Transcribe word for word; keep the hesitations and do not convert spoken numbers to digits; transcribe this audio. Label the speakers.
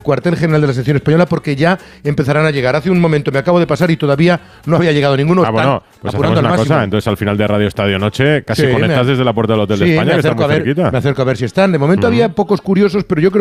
Speaker 1: cuartel general de la sección española porque ya empezarán a llegar. Hace un momento me acabo de pasar y todavía no había llegado ninguno.
Speaker 2: Ah, bueno, pues hacemos una cosa. Entonces, al final de Radio Estadio Noche, casi
Speaker 1: sí,
Speaker 2: conectas
Speaker 1: me,
Speaker 2: desde la puerta del Hotel
Speaker 1: sí,
Speaker 2: de España, que está muy
Speaker 1: ver,
Speaker 2: cerquita.
Speaker 1: Me acerco a ver si están. De momento uh-huh. había pocos curiosos, pero yo creo